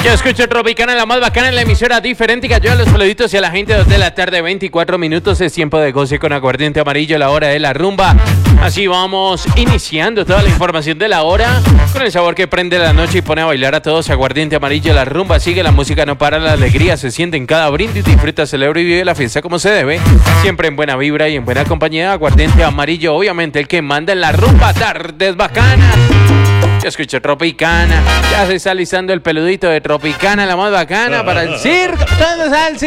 Yo escucho Tropicana, la más bacana en la emisora diferente. Yo a los saluditos y a la gente de 2 de la tarde, 24 minutos. Es tiempo de goce con aguardiente amarillo, la hora de la rumba. Así vamos iniciando toda la información de la hora con el sabor que prende la noche y pone a bailar a todos. Aguardiente amarillo, la rumba sigue, la música no para, la alegría se siente en cada brindis. Disfruta, celebra y vive la fiesta como se debe. Siempre en buena vibra y en buena compañía. Aguardiente amarillo, obviamente el que manda en la rumba. Tardes bacanas. Yo escucho Tropicana. Ya se está alisando el peludito de Tropicana, la más bacana para el circo. ¿Dónde está el circo?